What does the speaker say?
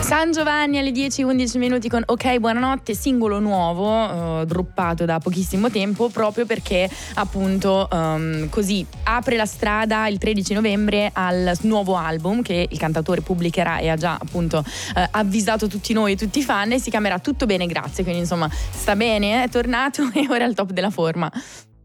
San Giovanni alle 10:11 con Ok Buonanotte, singolo nuovo, droppato da pochissimo tempo, proprio perché appunto così apre la strada il 13 novembre al nuovo album che il cantautore pubblicherà e ha già appunto avvisato tutti noi e tutti i fan, e si chiamerà Tutto bene grazie, quindi insomma sta bene, è tornato e ora è al top della forma.